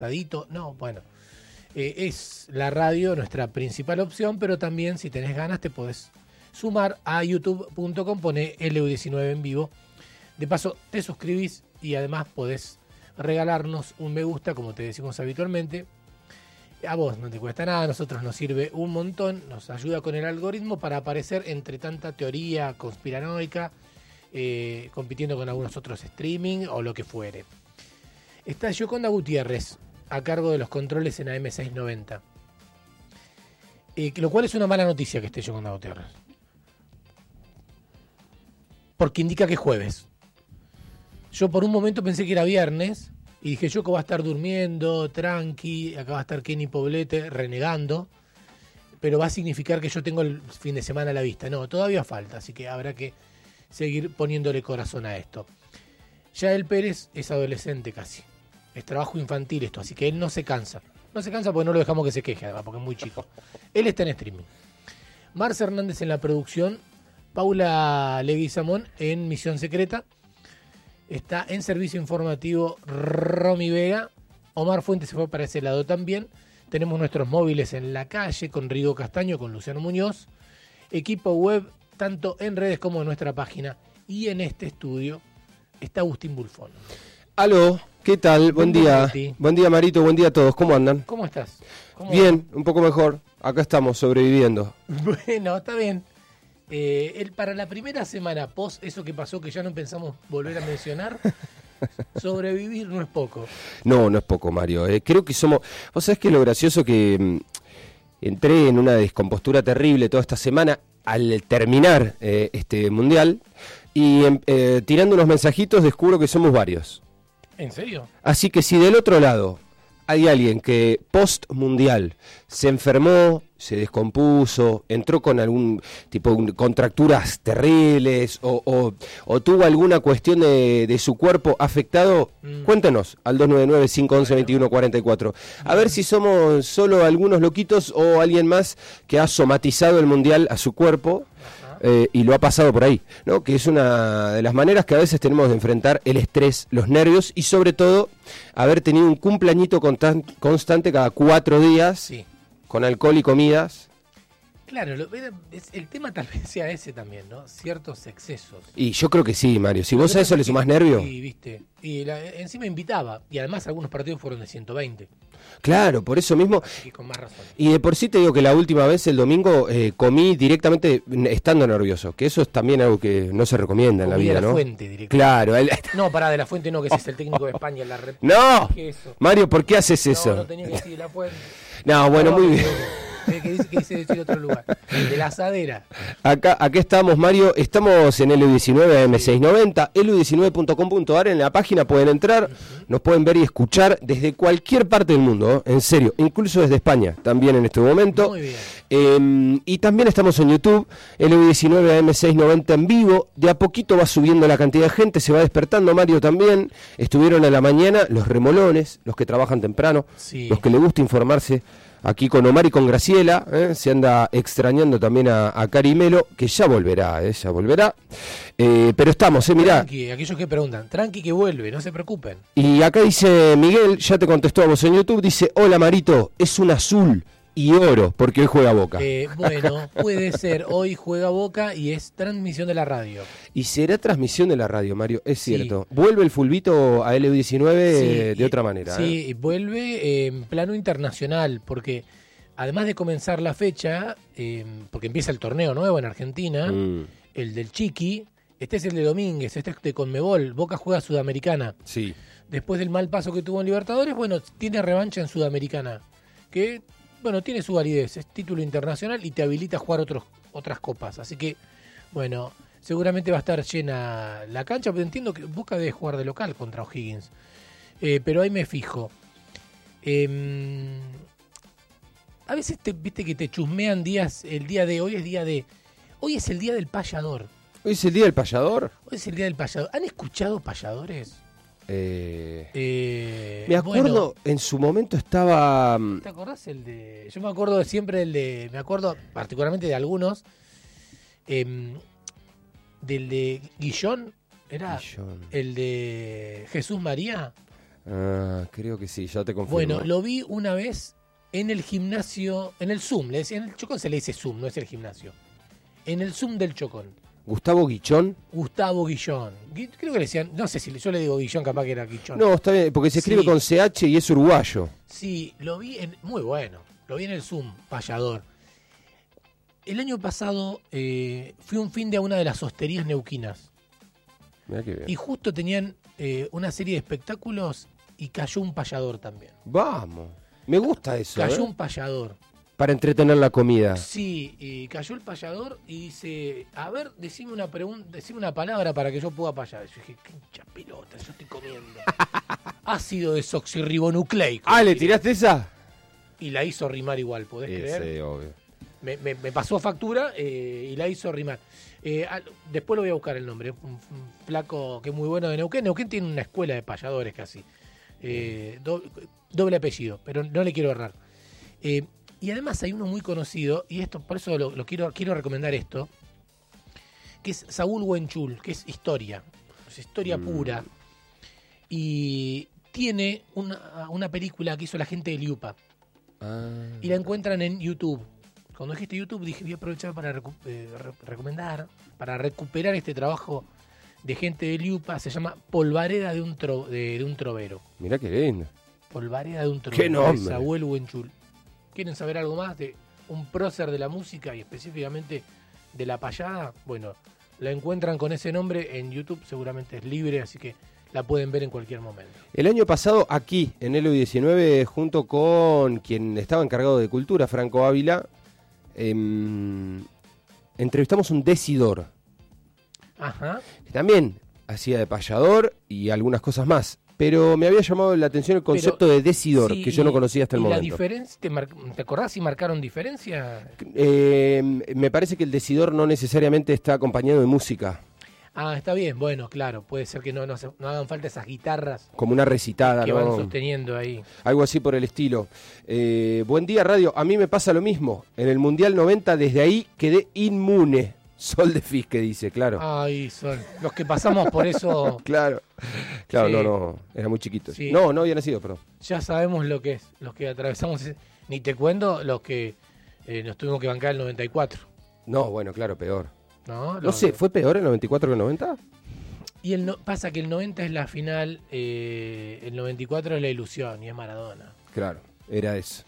No, bueno. Es la radio nuestra principal opción, pero también si tenés ganas te podés sumar a youtube.com, pone LU19 en vivo. De paso te suscribís y además podés regalarnos un me gusta, como te decimos habitualmente. A vos no te cuesta nada, a nosotros nos sirve un montón, nos ayuda con el algoritmo para aparecer entre tanta teoría conspiranoica, compitiendo con algunos otros streaming o lo que fuere. Está Yoconda Gutiérrez a cargo de los controles en AM690. Lo cual es una mala noticia que esté Yoconda Gutiérrez. Porque indica que es jueves. Yo por un momento pensé que era viernes y dije, Yoko va a estar durmiendo, tranqui, acá va a estar Kenny Poblete renegando, pero va a significar que yo tengo el fin de semana a la vista. No, todavía falta, así que habrá que seguir poniéndole corazón a esto. Yael Pérez es adolescente casi. Es trabajo infantil esto, así que él no se cansa. No se cansa porque no lo dejamos que se queje, además, porque es muy chico. Él está en streaming. Marce Hernández en la producción. Paula Leguizamón en Misión Secreta. Está en servicio informativo Romy Vega. Omar Fuentes se fue para ese lado también. Tenemos nuestros móviles en la calle con Rigo Castaño, con Luciano Muñoz. Equipo web, tanto en redes como en nuestra página. Y en este estudio está Agustín Bulfón. Aló, ¿qué tal? Buen día. Buen día, Marito. Buen día a todos. ¿Cómo andan? ¿Cómo estás? Bien, un poco mejor. Acá estamos, sobreviviendo. Bueno, está bien. Para la primera semana post eso que pasó, que ya no pensamos volver a mencionar, sobrevivir no es poco. No es poco, Mario. Creo que somos... Vos sabés que lo gracioso que entré en una descompostura terrible toda esta semana al terminar este mundial y tirando unos mensajitos descubro que somos varios. ¿En serio? Así que si del otro lado hay alguien que post mundial se enfermó, se descompuso, entró con algún tipo de contracturas terribles o tuvo alguna cuestión de su cuerpo afectado, cuéntenos al 299-511-2144. A ver si somos solo algunos loquitos o alguien más que ha somatizado el mundial a su cuerpo. Y lo ha pasado por ahí, ¿no? Que es una de las maneras que a veces tenemos de enfrentar el estrés, los nervios y sobre todo haber tenido un cumpleañito constante cada 4 días, sí, con alcohol y comidas. Claro, el tema tal vez sea ese también, ¿no? Ciertos excesos. Y yo creo que sí, Mario. Si vos a eso le sumás nervio. Sí, viste. Y encima invitaba. Y además algunos partidos fueron de 120. Claro, por eso mismo. Y con más razón. Y de por sí te digo que la última vez, el domingo, comí directamente estando nervioso. Que eso es también algo que no se recomienda en la vida, de la ¿no? Fuente directamente. Claro. No, pará, de la Fuente no, que ese es el técnico de España. ¡No! Mario, ¿por qué haces eso? No tenía que decir de la Fuente. No, bueno, muy bien. Que dice decir otro lugar. De la Asadera. Acá estamos, Mario. Estamos en LU19 AM690, lu19.com.ar. En la página pueden entrar, nos pueden ver y escuchar desde cualquier parte del mundo, en serio, incluso desde España, también en este momento. Muy bien. Y también estamos en YouTube, LU19 AM690 en vivo. De a poquito va subiendo la cantidad de gente, se va despertando, Mario, también. Estuvieron a la mañana los remolones, los que trabajan temprano, sí, los que les gusta informarse. Aquí con Omar y con Graciela, se anda extrañando también a Cari Melo, que ya volverá, pero estamos, mirá. Tranqui, aquellos que preguntan, tranqui que vuelve, no se preocupen. Y acá dice Miguel, ya te contestó a vos en YouTube, dice, hola Marito, es un azul y oro, porque hoy juega Boca. Bueno, puede ser, hoy juega Boca y es transmisión de la radio. Y será transmisión de la radio, Mario, es cierto. Sí. Vuelve el fulbito a LU19 de otra manera. Sí, y vuelve en plano internacional, porque además de comenzar la fecha, porque empieza el torneo nuevo en Argentina, el del Chiqui, este es el de Domínguez, este es de Conmebol, Boca juega Sudamericana. Sí. Después del mal paso que tuvo en Libertadores, bueno, tiene revancha en Sudamericana, que... Bueno, tiene su validez, es título internacional y te habilita a jugar otras copas. Así que, bueno, seguramente va a estar llena la cancha, pero entiendo que Boca debe jugar de local contra O'Higgins. Pero ahí me fijo. A veces viste que te chusmean días, el día de hoy hoy es el día del payador. ¿Hoy es el día del payador? Hoy es el día del payador. ¿Han escuchado payadores? Me acuerdo, en su momento estaba... ¿Te acordás yo me acuerdo siempre me acuerdo particularmente de algunos, del de Guillón, ¿era? Guillón. El de Jesús María. Creo que sí, ya te confirmo. Bueno, lo vi una vez en el gimnasio, en el Zoom. En el Chocón se le dice Zoom, no es el gimnasio. En el Zoom del Chocón. Gustavo Guichón. Gustavo Guillón. Creo que le decían, no sé si yo le digo Guillón, capaz que era Guichón. No, está bien, porque se escribe con CH y es uruguayo. Sí, lo vi muy bueno. Lo vi en el Zoom, payador. El año pasado fui un fin de a una de las hosterías neuquinas. Mirá qué bien. Y justo tenían una serie de espectáculos y cayó un payador también. Vamos, me gusta eso. Cayó un payador. Para entretener la comida. Sí, y cayó el payador y dice, a ver, decime una palabra para que yo pueda payar. Yo dije, qué hincha pelota, yo estoy comiendo. Ácido desoxirribonucleico. ¿Le tiraste esa? Y la hizo rimar igual, ¿podés creer? Sí, obvio. Me pasó factura y la hizo rimar. Después lo voy a buscar el nombre. Un flaco que es muy bueno de Neuquén. Neuquén tiene una escuela de payadores casi. Doble apellido, pero no le quiero errar. Y además hay uno muy conocido, y esto por eso lo quiero recomendar esto, que es Saúl Huenchul, que es historia. Es historia pura. Y tiene una película que hizo la gente de Liupa. Y la encuentran en YouTube. Cuando dijiste YouTube dije, voy a aprovechar para recomendar, para recuperar este trabajo de gente de Liupa. Se llama Polvareda de un trovero. Mirá qué lindo. Polvareda de un trovero. ¡Qué nombre! Saúl Huenchul. ¿Quieren saber algo más de un prócer de la música y específicamente de la payada? Bueno, la encuentran con ese nombre en YouTube, seguramente es libre, así que la pueden ver en cualquier momento. El año pasado, aquí, en Elo 19, junto con quien estaba encargado de cultura, Franco Ávila, entrevistamos un decidor. Ajá. Que también hacía de payador y algunas cosas más. Pero me había llamado la atención el concepto de decidor, sí, que yo no conocía hasta el momento. ¿Y la diferencia? ¿Te acordás si marcaron diferencia? Me parece que el decidor no necesariamente está acompañado de música. Está bien, bueno, claro, puede ser que no hagan falta esas guitarras. Como una recitada, que ¿no? van sosteniendo ahí. Algo así por el estilo. Buen día, radio. A mí me pasa lo mismo. En el Mundial 90, desde ahí quedé inmune. Sol de Fisque dice, claro. Ay, Sol. Los que pasamos por eso. Claro, sí. No, era muy chiquito. Sí. No había nacido, perdón. Ya sabemos lo que es, los que atravesamos, ni te cuento los que nos tuvimos que bancar el 94. No, bueno, claro, peor. No sé, ¿fue peor el 94 que el 90? Y pasa que el 90 es la final, el 94 es la ilusión y es Maradona. Claro, era eso.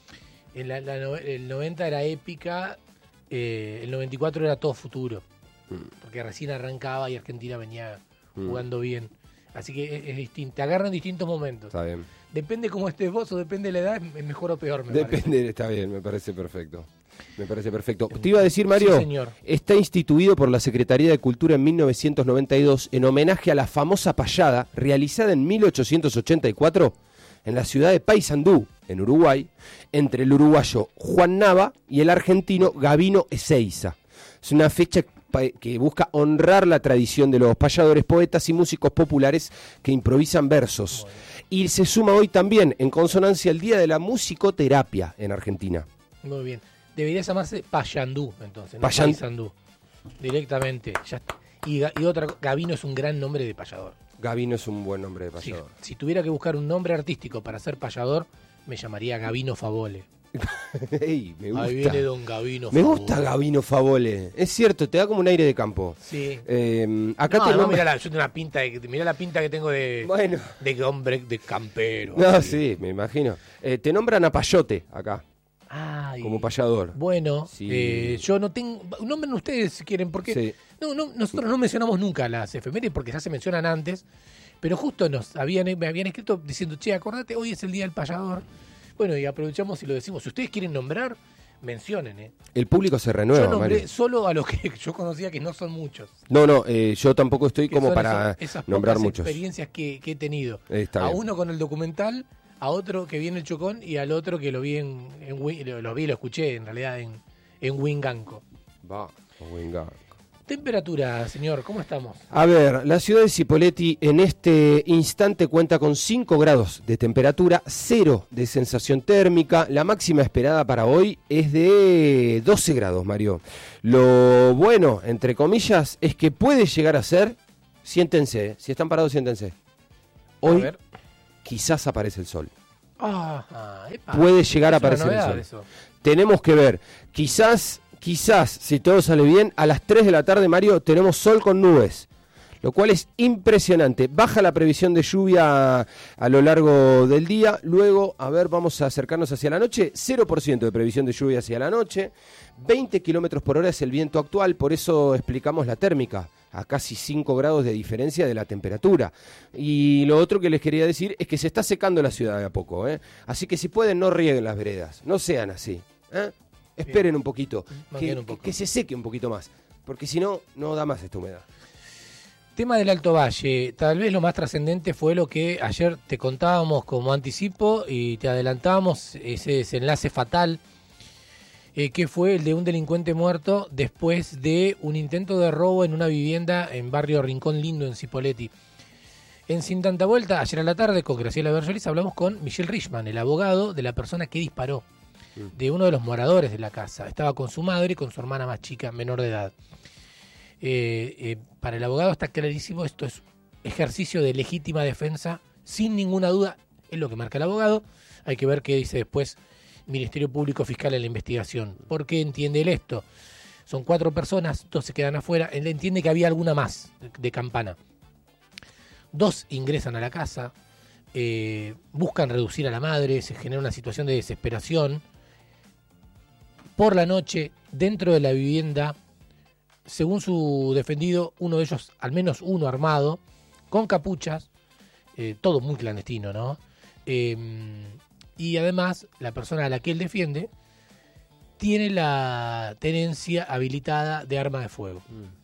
El 90 era épica. El 94 era todo futuro, porque recién arrancaba y Argentina venía jugando bien. Así que es distinto. Te agarran en distintos momentos. Está bien. Depende cómo estés vos o depende de la edad, es mejor o peor. Depende, está bien, me parece perfecto. Te iba a decir, Mario, sí, señor. Está instituido por la Secretaría de Cultura en 1992 en homenaje a la famosa payada realizada en 1884 en la ciudad de Paysandú, en Uruguay, entre el uruguayo Juan Nava y el argentino Gabino Ezeiza. Es una fecha que busca honrar la tradición de los payadores, poetas y músicos populares que improvisan versos. Bueno. Y se suma hoy también, en consonancia, el Día de la Musicoterapia en Argentina. Muy bien. Debería llamarse Payandú, entonces, no Paysandú. Directamente. Ya está. Y otra, Gabino es un gran nombre de payador. Gabino es un buen nombre de payador. Sí, si tuviera que buscar un nombre artístico para ser payador, me llamaría Gabino Favole. Hey, me gusta. Ahí viene don Gabino Favole. Me gusta Gabino Favole. Es cierto, te da como un aire de campo. Sí. Acá mirá yo tengo una pinta mirá la pinta que tengo de hombre, de campero. No, sí, me imagino. Te nombran a Payote acá. Como payador. Bueno, sí. Yo no tengo. Nombren ustedes si quieren, porque sí. Nosotros no mencionamos nunca las efemérides porque ya se mencionan antes, pero justo me habían escrito diciendo, che, acordate, hoy es el día del payador. Bueno, y aprovechamos y lo decimos. Si ustedes quieren nombrar, mencionen. El público se renueva, yo nombré Mario. Solo a los que yo conocía, que no son muchos. Yo tampoco estoy como para esas nombrar muchos. Experiencias que he tenido. Está bien. Uno con el documental, a otro que vi en el Chocón y al otro que lo vi lo escuché en realidad en Winganco. Winganco. Temperatura, señor, ¿cómo estamos? A ver, la ciudad de Cipolletti en este instante cuenta con 5 grados de temperatura, 0 de sensación térmica. La máxima esperada para hoy es de 12 grados, Mario. Lo bueno, entre comillas, es que puede llegar a ser, siéntense, si están parados, siéntense. Hoy quizás aparece el sol. Epa. Puede llegar a aparecer el sol. Eso. Tenemos que ver, quizás, si todo sale bien, a las 3 de la tarde, Mario, tenemos sol con nubes, lo cual es impresionante. Baja la previsión de lluvia a lo largo del día. Luego, a ver, vamos a acercarnos hacia la noche. 0% de previsión de lluvia hacia la noche. 20 kilómetros por hora es el viento actual, por eso explicamos la térmica, a casi 5 grados de diferencia de la temperatura. Y lo otro que les quería decir es que se está secando la ciudad de a poco, ¿eh? Así que si pueden, no rieguen las veredas, no sean así, ¿eh? Esperen un poquito, que se seque un poquito más, porque si no, no da más esta humedad. Tema del Alto Valle, tal vez lo más trascendente fue lo que ayer te contábamos como anticipo y te adelantábamos, ese desenlace fatal, que fue el de un delincuente muerto después de un intento de robo en una vivienda en barrio Rincón Lindo, en Cipolletti. En Sin Tanta Vuelta, ayer a la tarde, con Graciela Bergelis, hablamos con Michelle Richman, el abogado de la persona que disparó, de uno de los moradores de la casa. Estaba con su madre y con su hermana más chica, menor de edad. Para el abogado está clarísimo, esto es ejercicio de legítima defensa, sin ninguna duda, es lo que marca el abogado. Hay que ver qué dice después Ministerio Público Fiscal en la investigación. ¿Por qué entiende él esto? Son 4 personas, 2 se quedan afuera. Él entiende que había alguna más de campana. 2 ingresan a la casa, buscan reducir a la madre, se genera una situación de desesperación. Por la noche, dentro de la vivienda, según su defendido, uno de ellos, al menos uno armado, con capuchas, todo muy clandestino, ¿no? Y además, la persona a la que él defiende tiene la tenencia habilitada de arma de fuego.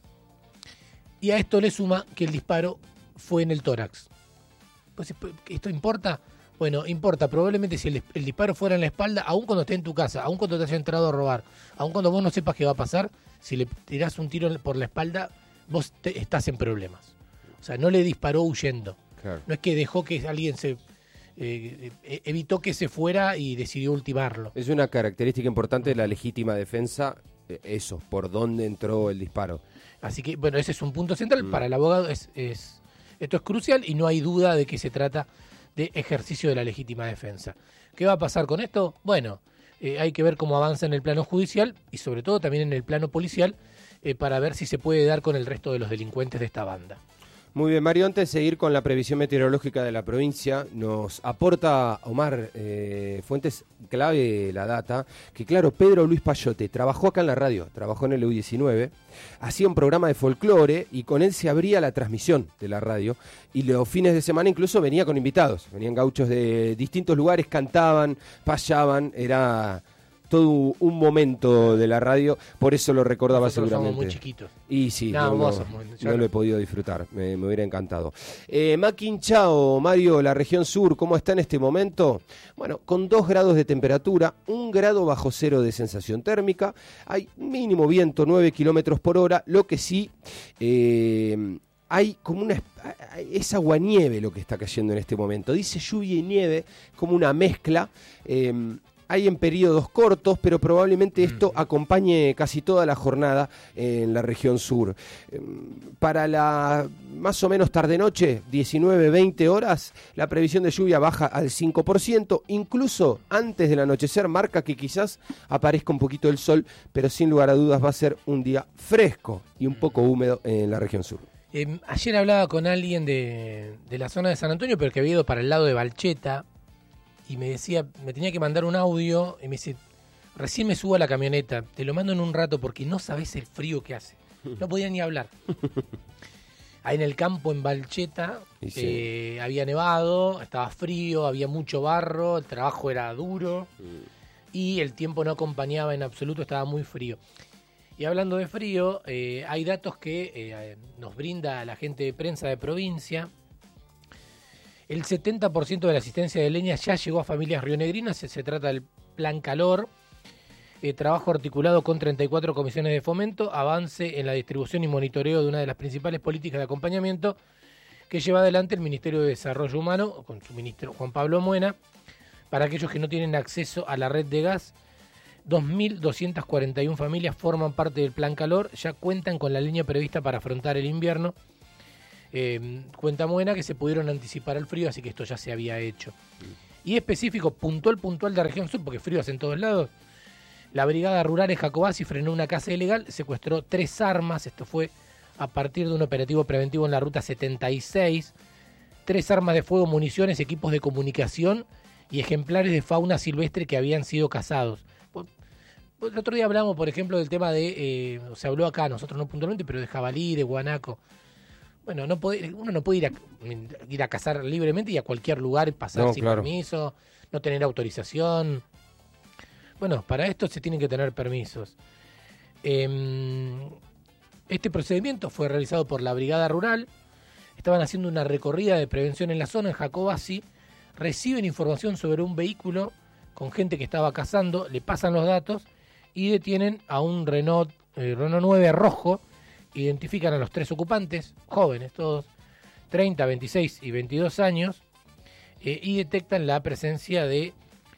Y a esto le suma que el disparo fue en el tórax. Pues, ¿esto importa? Bueno, importa. Probablemente si el disparo fuera en la espalda, aun cuando esté en tu casa, aun cuando te haya entrado a robar, aun cuando vos no sepas qué va a pasar, si le tirás un tiro por la espalda, vos estás en problemas. O sea, no le disparó huyendo. Claro. No es que dejó que alguien evitó que se fuera y decidió ultimarlo. Es una característica importante de la legítima defensa, eso, por dónde entró el disparo. Así que, bueno, ese es un punto central. Para el abogado esto es crucial y no hay duda de que se trata de ejercicio de la legítima defensa. ¿Qué va a pasar con esto? Bueno, hay que ver cómo avanza en el plano judicial y sobre todo también en el plano policial para ver si se puede dar con el resto de los delincuentes de esta banda. Muy bien, Mario, antes de seguir con la previsión meteorológica de la provincia, nos aporta Omar Fuentes, clave la data, que claro, Pedro Luis Payote trabajó acá en la radio, trabajó en el EU19, hacía un programa de folclore y con él se abría la transmisión de la radio y los fines de semana incluso venía con invitados, venían gauchos de distintos lugares, cantaban, payaban, era todo un momento de la radio, por eso lo recordaba. Nosotros seguramente. Somos muy chiquitos. Y sí, no lo he podido disfrutar, me hubiera encantado. Maquinchao, Mario, la región sur, ¿cómo está en este momento? Bueno, con 2 grados de temperatura, 1 grado bajo cero de sensación térmica, hay mínimo viento 9 kilómetros por hora, lo que sí... hay como es aguanieve lo que está cayendo en este momento. Dice lluvia y nieve, como una mezcla. Hay en periodos cortos, pero probablemente esto acompañe casi toda la jornada en la región sur. Para la más o menos tarde-noche, 19-20 horas, la previsión de lluvia baja al 5%. Incluso antes del anochecer marca que quizás aparezca un poquito el sol, pero sin lugar a dudas va a ser un día fresco y un poco húmedo en la región sur. Ayer hablaba con alguien de la zona de San Antonio, pero que había ido para el lado de Balcheta, y me decía, me tenía que mandar un audio, y me dice, recién me subo a la camioneta, te lo mando en un rato porque no sabés el frío que hace. No podía ni hablar. Ahí en el campo, en Balcheta, sí. Había nevado, estaba frío, había mucho barro, el trabajo era duro, y el tiempo no acompañaba en absoluto, estaba muy frío. Y hablando de frío, hay datos que nos brinda la gente de prensa de provincia. El 70% de la asistencia de leña ya llegó a familias rionegrinas. Se trata del Plan Calor, trabajo articulado con 34 comisiones de fomento, avance en la distribución y monitoreo de una de las principales políticas de acompañamiento que lleva adelante el Ministerio de Desarrollo Humano, con su ministro Juan Pablo Muena, para aquellos que no tienen acceso a la red de gas. 2.241 familias forman parte del Plan Calor, ya cuentan con la leña prevista para afrontar el invierno. Cuenta Buena que se pudieron anticipar al frío, así que esto ya se había hecho. Y específico, puntual de región sur, porque frío hace en todos lados. La Brigada Rural en Jacobasi frenó una casa ilegal, secuestró 3 armas, esto fue a partir de un operativo preventivo en la ruta 76, 3 armas de fuego, municiones, equipos de comunicación y ejemplares de fauna silvestre que habían sido cazados. El otro día hablamos, por ejemplo, del tema de, se habló acá, nosotros no puntualmente, pero de jabalí, de guanaco. Bueno, uno no puede ir a cazar libremente y a cualquier lugar pasar sin permiso, no tener autorización. Bueno, para esto se tienen que tener permisos. Este procedimiento fue realizado por la Brigada Rural. Estaban haciendo una recorrida de prevención en la zona, en Jacobasi. Reciben información sobre un vehículo con gente que estaba cazando, le pasan los datos y detienen a un Renault 9 rojo. Identifican a los 3 ocupantes, jóvenes todos, 30, 26 y 22 años, y detectan la presencia de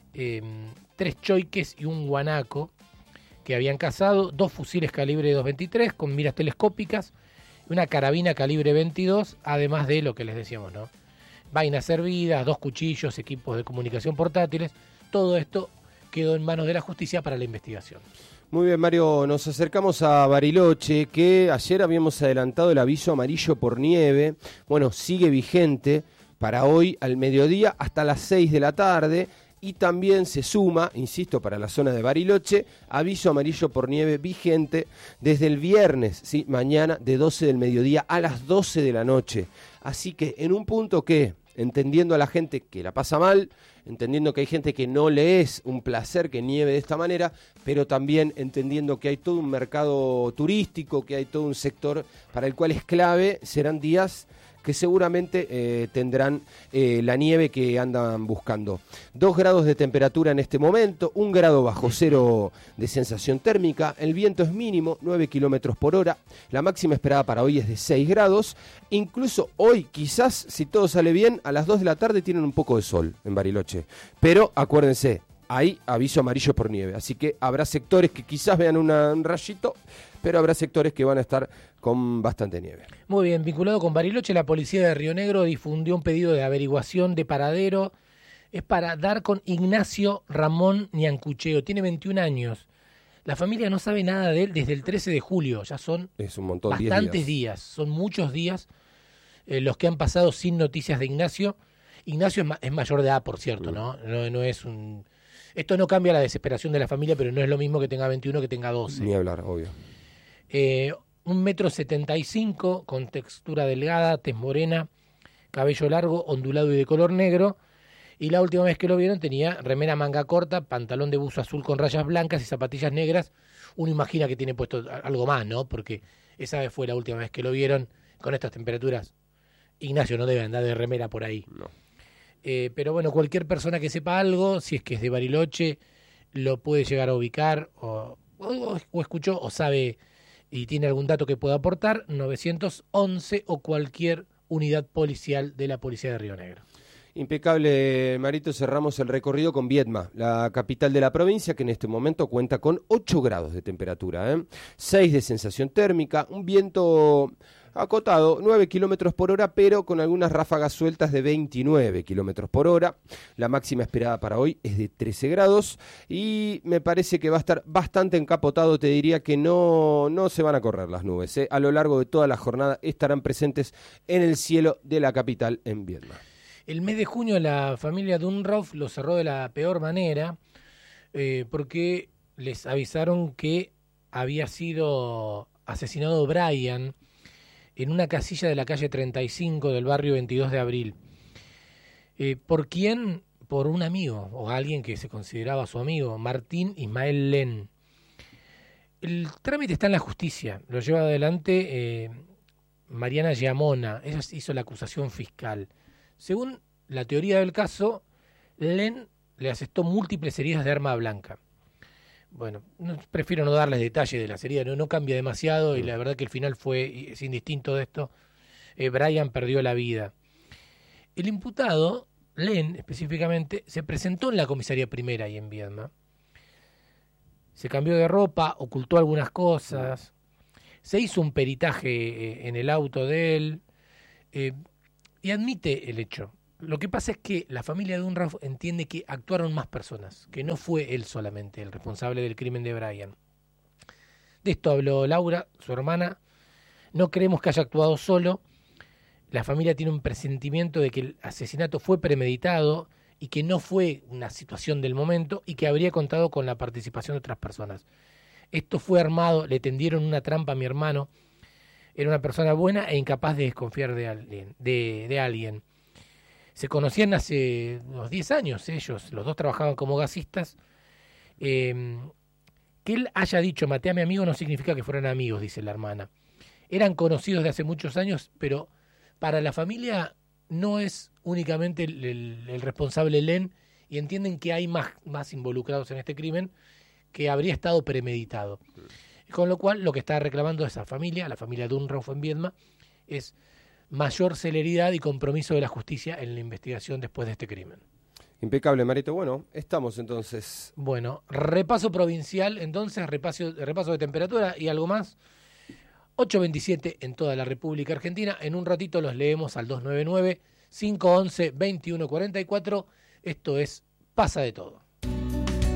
3 choiques y un guanaco que habían cazado, 2 fusiles calibre 223 con miras telescópicas, una carabina calibre 22, además de lo que les decíamos, ¿no? Vainas servidas, 2 cuchillos, equipos de comunicación portátiles. Todo esto quedó en manos de la justicia para la investigación. Muy bien, Mario, nos acercamos a Bariloche, que ayer habíamos adelantado el aviso amarillo por nieve. Bueno, sigue vigente para hoy al mediodía hasta las 6 de la tarde. Y también se suma, insisto, para la zona de Bariloche, aviso amarillo por nieve vigente desde el viernes, ¿sí? Mañana de 12 del mediodía a las 12 de la noche. Así que en un punto que, entendiendo a la gente que la pasa mal, entendiendo que hay gente que no le es un placer que nieve de esta manera, pero también entendiendo que hay todo un mercado turístico, que hay todo un sector para el cual es clave, serán días que seguramente tendrán la nieve que andan buscando. 2 grados de temperatura en este momento, 1 grado bajo cero de sensación térmica, el viento es mínimo, 9 kilómetros por hora, la máxima esperada para hoy es de 6 grados, incluso hoy quizás, si todo sale bien, a las 2 de la tarde tienen un poco de sol en Bariloche, pero acuérdense, hay aviso amarillo por nieve, así que habrá sectores que quizás vean un rayito, pero habrá sectores que van a estar con bastante nieve. Muy bien, vinculado con Bariloche, la policía de Río Negro difundió un pedido de averiguación de paradero. Es para dar con Ignacio Ramón Ñancucheo, tiene 21 años. La familia no sabe nada de él desde el 13 de julio, ya son es un montón, bastantes días, son muchos días los que han pasado sin noticias de Ignacio. Ignacio es mayor de edad, por cierto, ¿no? No es un... Esto no cambia la desesperación de la familia, pero no es lo mismo que tenga 21 que tenga 12. Ni hablar, obvio. 1,75 m, con textura delgada, tez morena, cabello largo, ondulado y de color negro. Y la última vez que lo vieron tenía remera manga corta, pantalón de buzo azul con rayas blancas y zapatillas negras. Uno imagina que tiene puesto algo más, ¿no? Porque esa vez fue la última vez que lo vieron con estas temperaturas. Ignacio no debe andar de remera por ahí. No. Pero bueno, cualquier persona que sepa algo, si es que es de Bariloche, lo puede llegar a ubicar o escuchó o sabe y tiene algún dato que pueda aportar, 911 o cualquier unidad policial de la Policía de Río Negro. Impecable, Marito. Cerramos el recorrido con Viedma, la capital de la provincia, que en este momento cuenta con 8 grados de temperatura, 6 de sensación térmica, un viento acotado, 9 kilómetros por hora, pero con algunas ráfagas sueltas de 29 kilómetros por hora. La máxima esperada para hoy es de 13 grados y me parece que va a estar bastante encapotado. Te diría que no se van a correr las nubes. A lo largo de toda la jornada estarán presentes en el cielo de la capital en Viedma. El mes de junio la familia Dunrauf lo cerró de la peor manera porque les avisaron que había sido asesinado Brian en una casilla de la calle 35 del barrio 22 de abril. ¿Por quién? Por un amigo o alguien que se consideraba su amigo, Martín Ismael Len. El trámite está en la justicia, lo lleva adelante Mariana Giamona, ella hizo la acusación fiscal. Según la teoría del caso, Len le asestó múltiples heridas de arma blanca. Bueno, prefiero no darles detalles de las heridas, no cambia demasiado y la verdad que el final es indistinto de esto. Brian perdió la vida. El imputado, Len específicamente, se presentó en la comisaría primera ahí en Viedma. Se cambió de ropa, ocultó algunas cosas, se hizo un peritaje en el auto de él. y admite el hecho. Lo que pasa es que la familia de Unruh entiende que actuaron más personas, que no fue él solamente el responsable del crimen de Brian. De esto habló Laura, su hermana. No creemos que haya actuado solo. La familia tiene un presentimiento de que el asesinato fue premeditado y que no fue una situación del momento y que habría contado con la participación de otras personas. Esto fue armado, le tendieron una trampa a mi hermano. Era una persona buena e incapaz de desconfiar de alguien. Se conocían hace unos 10 años ellos, los dos trabajaban como gasistas. Que él haya dicho, maté a mi amigo, no significa que fueran amigos, dice la hermana. Eran conocidos de hace muchos años, pero para la familia no es únicamente el responsable Len, y entienden que hay más involucrados en este crimen, que habría estado premeditado. Con lo cual, lo que está reclamando esa familia, la familia de Unruh en Viedma, es mayor celeridad y compromiso de la justicia en la investigación después de este crimen. Impecable, Marito. Bueno, estamos entonces. Bueno, repaso provincial, entonces, repaso de temperatura y algo más. 8:27 en toda la República Argentina. En un ratito los leemos al 299-511-2144. Esto es Pasa de Todo.